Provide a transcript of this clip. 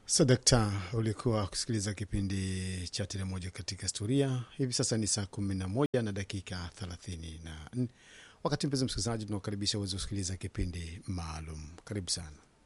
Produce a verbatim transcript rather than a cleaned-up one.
Sadakta, ulikuwa kusikiliza kipindi cha tele moja katika historia. Hivi sasa ni saa kumi na moja na dakika thelathini na nne. Wakati mpenzi msikilizaji, tunakukaribisha uweze kusikiliza kipindi maalum. Karibu sana.